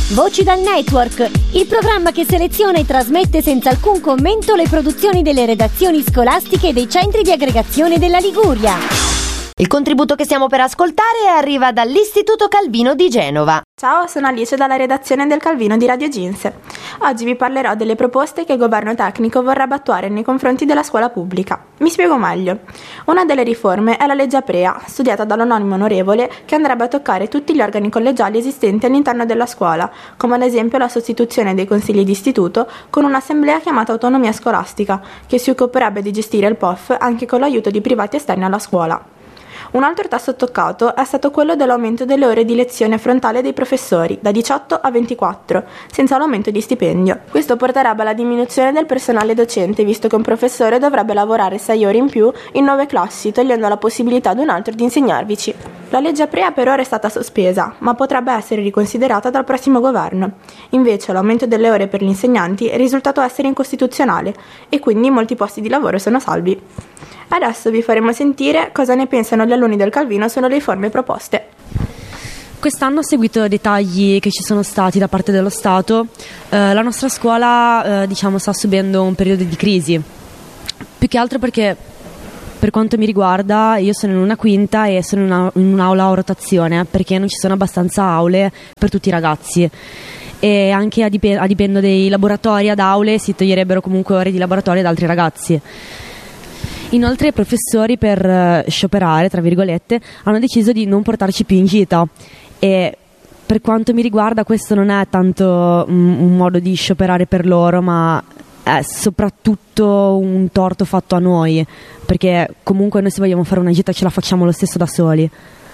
Voci dal Network, il programma che seleziona e trasmette senza alcun commento le produzioni delle redazioni scolastiche e dei centri di aggregazione della Liguria. Il contributo che stiamo per ascoltare arriva dall'Istituto Calvino di Genova. Ciao, sono Alice dalla redazione del Calvino di Radio Ginse. Oggi vi parlerò delle proposte che il governo tecnico vorrebbe attuare nei confronti della scuola pubblica. Mi spiego meglio. Una delle riforme è la legge Aprea, studiata dall'anonimo onorevole, che andrebbe a toccare tutti gli organi collegiali esistenti all'interno della scuola, come ad esempio la sostituzione dei consigli di istituto con un'assemblea chiamata autonomia scolastica, che si occuperebbe di gestire il POF anche con l'aiuto di privati esterni alla scuola. Un altro tasto toccato è stato quello dell'aumento delle ore di lezione frontale dei professori, da 18 a 24, senza l'aumento di stipendio. Questo porterebbe alla diminuzione del personale docente, visto che un professore dovrebbe lavorare 6 ore in più in 9 classi, togliendo la possibilità ad un altro di insegnarvici. La legge Aprea per ora è stata sospesa, ma potrebbe essere riconsiderata dal prossimo governo. Invece l'aumento delle ore per gli insegnanti è risultato essere incostituzionale e quindi molti posti di lavoro sono salvi. Adesso vi faremo sentire cosa ne pensano gli alunni del Calvino sulle riforme proposte. Quest'anno, a seguito dei tagli che ci sono stati da parte dello Stato, la nostra scuola sta subendo un periodo di crisi. Più che altro perché, per quanto mi riguarda, io sono in una quinta e sono in un'aula a rotazione, perché non ci sono abbastanza aule per tutti i ragazzi. E anche a dipendo dei laboratori ad aule si toglierebbero comunque ore di laboratorio ad altri ragazzi. Inoltre i professori, per scioperare, tra virgolette, hanno deciso di non portarci più in gita, e per quanto mi riguarda questo non è tanto un modo di scioperare per loro, ma è soprattutto un torto fatto a noi, perché comunque noi se vogliamo fare una gita ce la facciamo lo stesso da soli.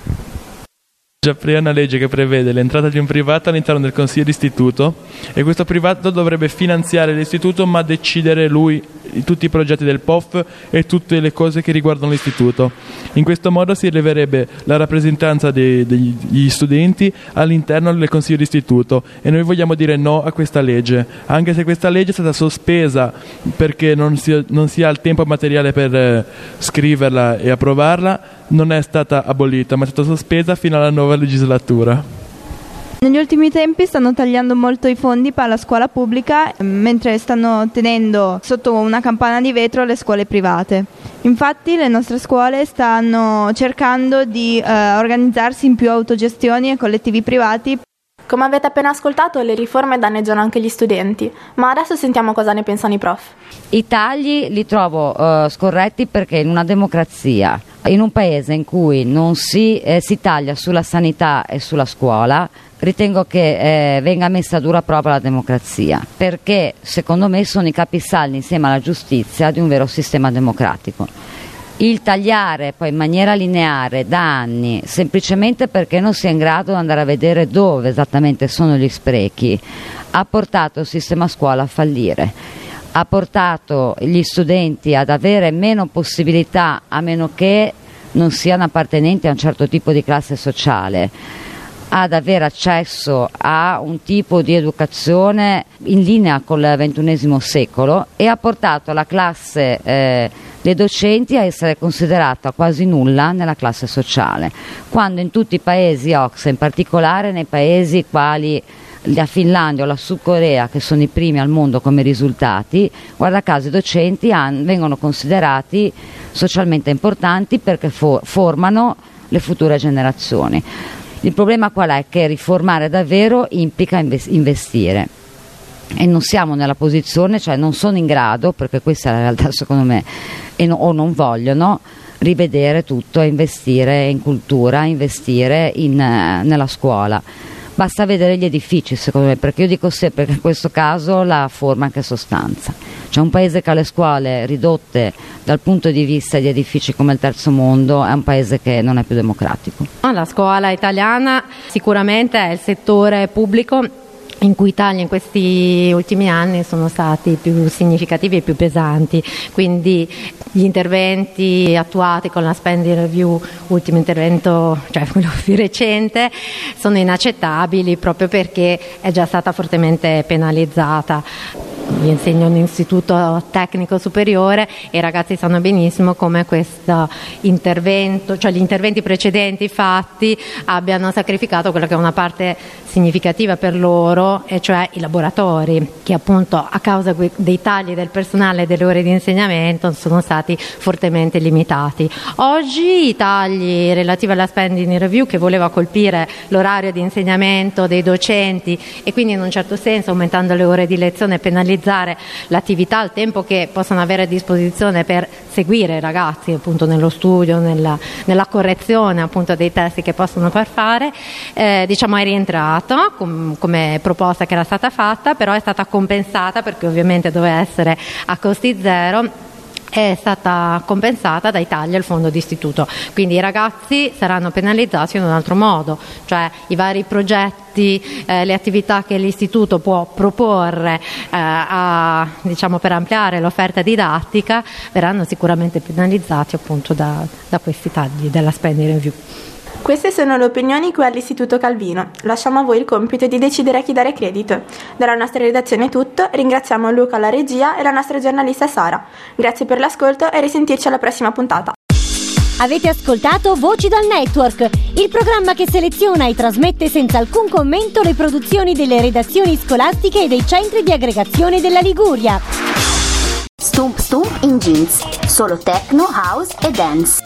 Aprea è una legge che prevede l'entrata di un privato all'interno del consiglio d'istituto, e questo privato dovrebbe finanziare l'istituto ma decidere lui tutti i progetti del POF e tutte le cose che riguardano l'istituto. In questo modo si eleverebbe la rappresentanza degli studenti all'interno del consiglio d'istituto, e noi vogliamo dire no a questa legge, anche se questa legge è stata sospesa perché non si ha il tempo materiale per scriverla e approvarla. Non è stata abolita, ma è stata sospesa fino alla nuova legislatura. Negli ultimi tempi stanno tagliando molto i fondi per la scuola pubblica, mentre stanno tenendo sotto una campana di vetro le scuole private. Infatti le nostre scuole stanno cercando di organizzarsi in più autogestioni e collettivi privati. Come avete appena ascoltato, le riforme danneggiano anche gli studenti, ma adesso sentiamo cosa ne pensano i prof. I tagli li trovo scorretti, perché in una democrazia, in un paese in cui non si taglia sulla sanità e sulla scuola, ritengo che venga messa a dura prova la democrazia, perché secondo me sono i capisaldi insieme alla giustizia di un vero sistema democratico. Il tagliare poi in maniera lineare da anni, semplicemente perché non si è in grado di andare a vedere dove esattamente sono gli sprechi, ha portato il sistema scuola a fallire, ha portato gli studenti ad avere meno possibilità, a meno che non siano appartenenti a un certo tipo di classe sociale, ad avere accesso a un tipo di educazione in linea col XXI secolo, e ha portato la classe dei docenti a essere considerata quasi nulla nella classe sociale, quando in tutti i paesi OCSE, in particolare nei paesi quali la Finlandia o la Sud Corea, che sono i primi al mondo come risultati, guarda caso i docenti vengono considerati socialmente importanti perché formano le future generazioni. Il problema qual è? Che riformare davvero implica investire, e non siamo nella posizione, cioè non sono in grado, perché questa è la realtà secondo me, o non vogliono rivedere tutto e investire in cultura, investire nella scuola. Basta vedere gli edifici, secondo me, perché io dico sempre che in questo caso la forma è anche sostanza. C'è un paese che ha le scuole ridotte dal punto di vista di edifici come il terzo mondo, è un paese che non è più democratico. La scuola italiana sicuramente è il settore pubblico in cui i tagli in questi ultimi anni sono stati più significativi e più pesanti, quindi gli interventi attuati con la spending review, ultimo intervento, cioè quello più recente, sono inaccettabili proprio perché è già stata fortemente penalizzata. insegno in un istituto tecnico superiore e i ragazzi sanno benissimo come questo intervento, cioè gli interventi precedenti fatti abbiano sacrificato quella che è una parte significativa per loro, e cioè i laboratori, che appunto a causa dei tagli del personale e delle ore di insegnamento sono stati fortemente limitati. Oggi i tagli relativi alla spending review, che voleva colpire l'orario di insegnamento dei docenti e quindi in un certo senso, aumentando le ore di lezione, penalizzare l'attività, il tempo che possono avere a disposizione per seguire i ragazzi appunto nello studio, nella correzione appunto dei testi che possono fare, diciamo è rientrato come proposta che era stata fatta, però è stata compensata, perché ovviamente doveva essere a costi zero, è stata compensata dai tagli al fondo d'istituto. Quindi i ragazzi saranno penalizzati in un altro modo, cioè i vari progetti, le attività che l'istituto può proporre diciamo per ampliare l'offerta didattica verranno sicuramente penalizzati appunto da questi tagli della spending review. Queste sono le opinioni qui all'Istituto Calvino. Lasciamo a voi il compito di decidere a chi dare credito. Dalla nostra redazione è tutto, ringraziamo Luca alla regia e la nostra giornalista Sara. Grazie per l'ascolto e risentirci alla prossima puntata. Avete ascoltato Voci dal Network, il programma che seleziona e trasmette senza alcun commento le produzioni delle redazioni scolastiche e dei centri di aggregazione della Liguria. Stump Stump in Jeans, solo techno, house e dance.